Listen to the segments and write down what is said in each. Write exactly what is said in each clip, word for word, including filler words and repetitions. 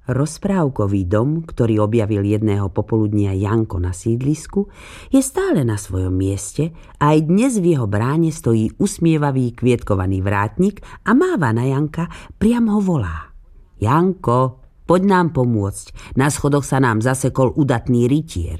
Rozprávkový dom, ktorý objavil jedného popoludnia Janko na sídlisku, je stále na svojom mieste a aj dnes v jeho bráne stojí usmievavý kvietkovaný vrátnik a máva na Janka, priam ho volá. Janko, poď nám pomôcť, na schodoch sa nám zasekol udatný rytier.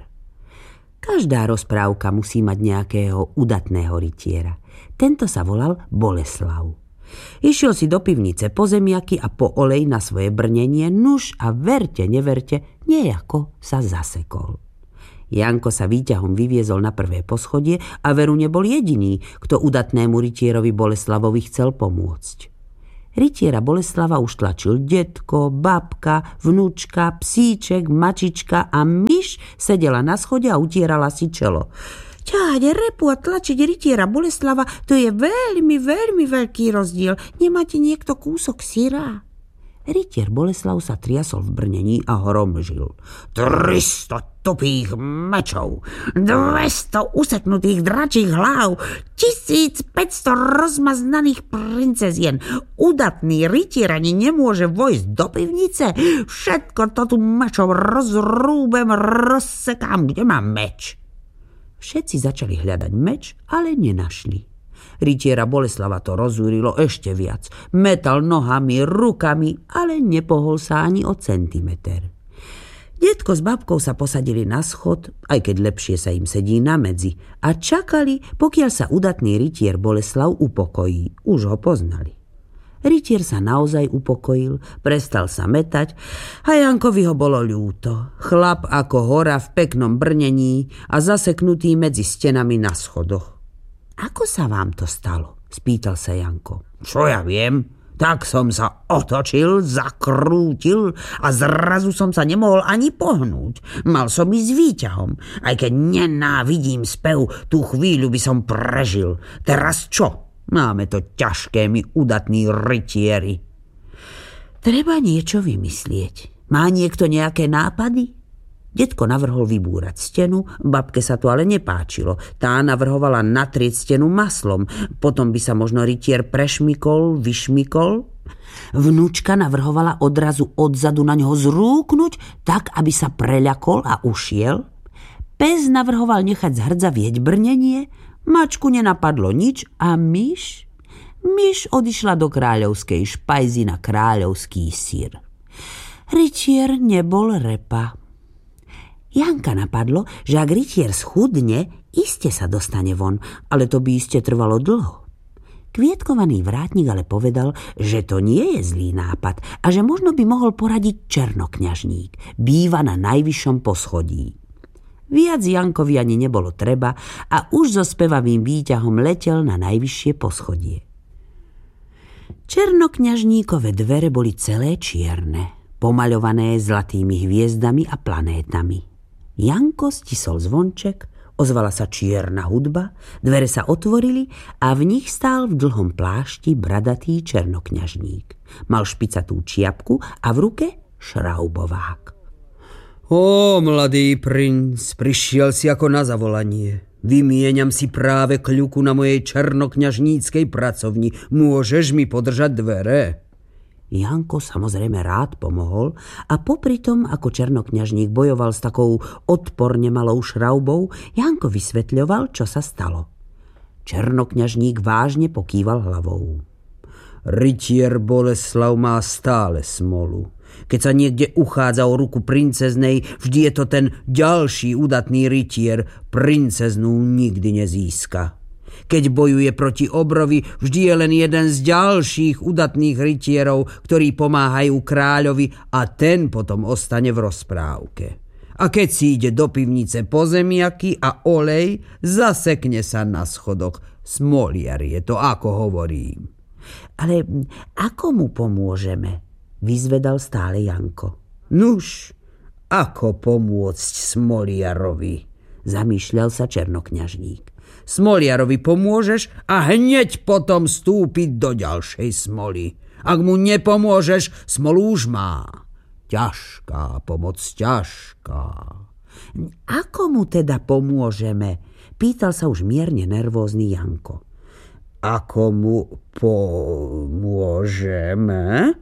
Každá rozprávka musí mať nejakého udatného rytiera. Tento sa volal Boleslav. Išiel si do pivnice po zemiaky a po olej na svoje brnenie, nuž a verte, neverte, nejako sa zasekol. Janko sa výťahom vyviezol na prvé poschodie a veru nebol jediný, kto udatnému rytierovi Boleslavovi chcel pomôcť. Rytiera Boleslava už tlačil detko, babka, vnúčka, psíček, mačička a myš sedela na schode a utierala si čelo. Ťahať repu a tlačiť rytiera Boleslava, to je veľmi, veľmi veľký rozdiel. Nemáte niekto kúsok syra? Rytier Boleslav sa triasol v brnení a hromžil. Tristo tupých mečov, dvesto useknutých dračích hlav, tisícpäťsto rozmaznaných princezien. Udatný rytier ani nemôže vojsť do pivnice. Všetko to tu mečov rozrúbem, rozsekám, kde mám meč. Všetci začali hľadať meč, ale nenašli. Rytiera Boleslava to rozúrilo ešte viac. Metal nohami, rukami, ale nepohol sa ani o centimeter. Detko s babkou sa posadili na schod, aj keď lepšie sa im sedí na medzi, a čakali, pokiaľ sa udatný rytier Boleslav upokojí. Už ho poznali. Rytier sa naozaj upokojil, prestal sa metať a Jankovi ho bolo ľúto. Chlap ako hora v peknom brnení a zaseknutý medzi stenami na schodoch. Ako sa vám to stalo? Spýtal sa Janko. Čo ja viem? Tak som sa otočil, zakrútil a zrazu som sa nemohol ani pohnúť. Mal som ísť s výťahom. Aj keď nenávidím spev, tú chvíľu by som prežil. Teraz čo? Máme to ťažké, my udatní rytieri. Treba niečo vymyslieť. Má niekto nejaké nápady? Detko navrhol vybúrať stenu, babke sa to ale nepáčilo. Tá navrhovala natrieť stenu maslom, potom by sa možno rytier prešmykol, vyšmykol. Vnúčka navrhovala odrazu odzadu na ňoho zrúknuť, tak, aby sa preľakol a ušiel. Pes navrhoval nechať z hrdza vieť brnenie, mačku nenapadlo nič a myš? Myš odišla do kráľovskej špajzy na kráľovský syr. Rytier nebol repa. Janka napadlo, že ak rytier schudne, iste sa dostane von, ale to by iste trvalo dlho. Kvietkovaný vrátnik ale povedal, že to nie je zlý nápad a že možno by mohol poradiť černokňažník. Býva na najvyššom poschodí. Viac Jankovi ani nebolo treba a už so spevavým výťahom letel na najvyššie poschodie. Černokňažníkove dvere boli celé čierne, pomaľované zlatými hviezdami a planétami. Janko stisol zvonček, ozvala sa čierna hudba, dvere sa otvorili a v nich stál v dlhom plášti bradatý černokňažník. Mal špicatú čiapku a v ruke šraubovák. Ó, mladý princ, prišiel si ako na zavolanie. Vymieňam si práve kľuku na mojej černokňažníckej pracovni. Môžeš mi podržať dvere? Janko samozrejme rád pomohol a popri tom, ako černokňažník bojoval s takou odporne malou šraubou, Janko vysvetľoval, čo sa stalo. Černokňažník vážne pokýval hlavou. Rytier Boleslav má stále smolu. Keď sa niekde uchádza o ruku princeznej, vždy je to ten ďalší udatný rytier, princeznú nikdy nezíska. Keď bojuje proti obrovi, vždy je len jeden z ďalších udatných rytierov, ktorí pomáhajú kráľovi a ten potom ostane v rozprávke. A keď si ide do pivnice po zemiaky a olej, zasekne sa na schodoch. Smoliar je to, ako hovorím. Ale ako mu pomôžeme? Vyzvedal stále Janko. Nuž, ako pomôcť smoliarovi? Zamýšľal sa černokňažník. Smoliarovi pomôžeš a hneď potom vstúpiť do ďalšej smoly. Ak mu nepomôžeš, smolu už má. Ťažká pomoc, ťažká. Ako mu teda pomôžeme? Pýtal sa už mierne nervózny Janko. Ako mu pomôžeme?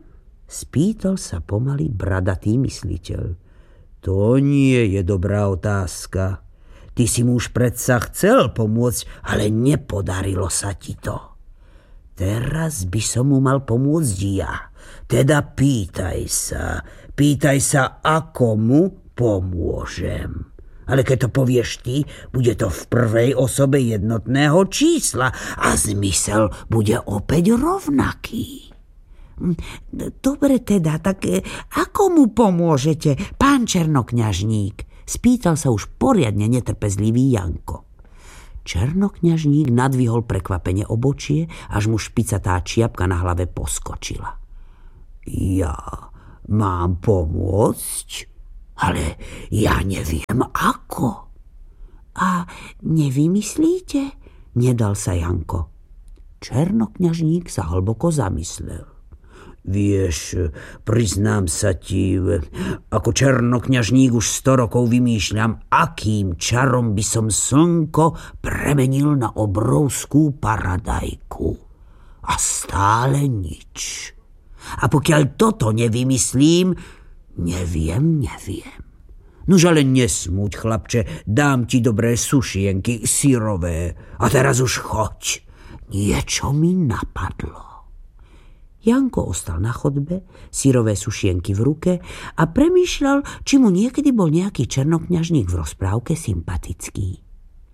Spýtal sa pomaly bradatý mysliteľ. To nie je dobrá otázka. Ty si mu už predsa chcel pomôcť, ale nepodarilo sa ti to. Teraz by som mu mal pomôcť ja. Teda pýtaj sa, pýtaj sa, ako mu pomôžem. Ale keď to povieš ty, bude to v prvej osobe jednotného čísla a zmysel bude opäť rovnaký. Dobre teda, tak ako mu pomôžete, pán Černokňažník? Spýtal sa už poriadne netrpezlivý Janko. Černokňažník nadvihol prekvapene obočie, až mu špicatá čiapka na hlave poskočila. Ja mám pomôcť, ale ja neviem ako. A nevymyslíte? Nedal sa Janko. Černokňažník sa hlboko zamyslel. Vieš, priznám sa ti, ako černokňažník už sto rokov vymýšľam, akým čarom by som slnko premenil na obrovskú paradajku. A stále nič. A pokiaľ toto nevymyslím, neviem, neviem. Nož ale nesmuť, chlapče, dám ti dobré sušienky, syrové. A teraz už choď. Niečo mi napadlo. Janko ostal na chodbe, syrové sušienky v ruke a premýšľal, či mu niekedy bol nejaký černokňažník v rozprávke sympatický.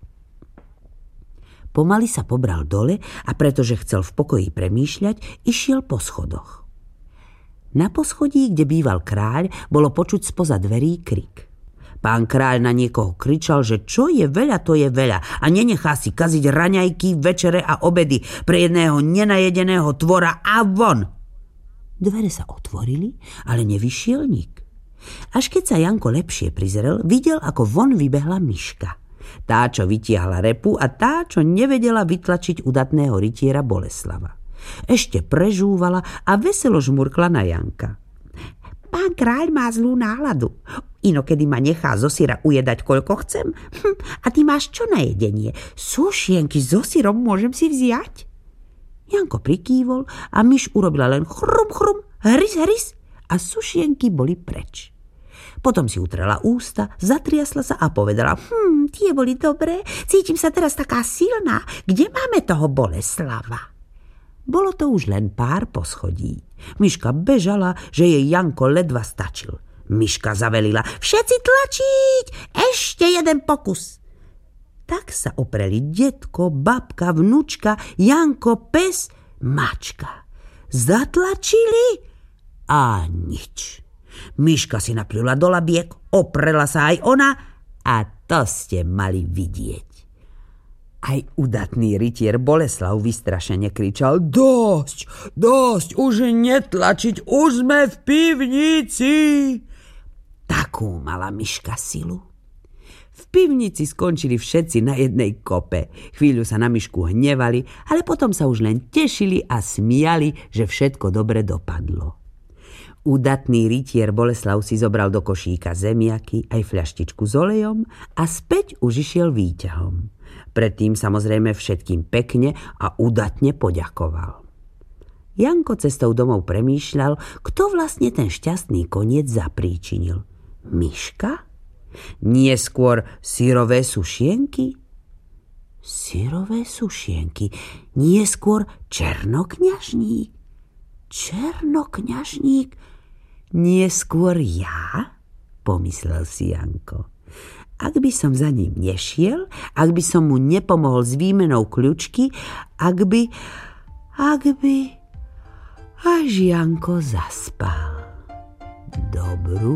Pomaly sa pobral dole a pretože chcel v pokoji premýšľať, išiel po schodoch. Na poschodí, kde býval kráľ, bolo počuť spoza dverí krik. Pán kráľ na niekoho kričal, že čo je veľa, to je veľa a nenechá si kaziť raňajky, večere a obedy pre jedného nenajedeného tvora a von. Dvere sa otvorili, ale nevyšiel nik. Až keď sa Janko lepšie prizrel, videl, ako von vybehla myška. Tá, čo vytiahla repu a tá, čo nevedela vytlačiť udatného rytiera Boleslava. Ešte prežúvala a veselo žmurkla na Janka. Pán kráľ má zlú náladu. Inokedy ma nechá zo syra ujedať, koľko chcem. Hm, a ty máš čo na jedenie? Sušienky so syrom môžem si vziať? Janko prikývol a myš urobila len chrum, chrum, hryz, hryz a sušienky boli preč. Potom si utrela ústa, zatriasla sa a povedala, hm, tie boli dobré, cítim sa teraz taká silná. Kde máme toho Boleslava? Bolo to už len pár poschodí. Myška bežala, že jej Janko ledva stačil. Myška zavelila, všetci tlačiť, ešte jeden pokus. Tak sa opreli detko, babka, vnúčka, Janko, pes, mačka. Zatlačili a nič. Myška si napľula do labiek, oprela sa aj ona a to ste mali vidieť. Aj udatný rytier Boleslav vystrašene kričal, dosť, dosť, už netlačiť, už sme v pivnici. Takú mala myška silu. V pivnici skončili všetci na jednej kope. Chvíľu sa na myšku hnevali, ale potom sa už len tešili a smiali, že všetko dobre dopadlo. Udatný rytier Boleslav si zobral do košíka zemiaky aj fľaštičku s olejom a späť už išiel výťahom. Predtým samozrejme všetkým pekne a udatne poďakoval. Janko cestou domov premýšľal, kto vlastne ten šťastný koniec zapríčinil. Myška? Nie skôr syrové sušienky? Syrové sušienky? Nie skôr černokňažník? Černokňažník? Nie skôr ja? Pomyslel si Janko. Ak by som za ním nešiel, ak by som mu nepomohol s výmenou kľučky, ak by, ak by... Až Janko zaspal. Dobrú